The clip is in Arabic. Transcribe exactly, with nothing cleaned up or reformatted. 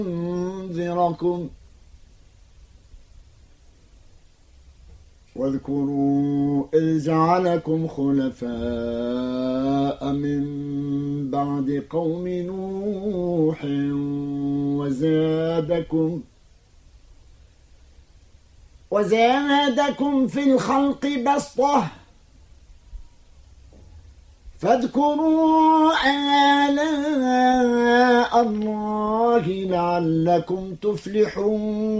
لينذركم واذكروا إذ جعلكم خلفاء من بعد قوم نوح وزادكم وزادكم في الخلق بسطة فاذكروا آلاء الله لعلكم تفلحون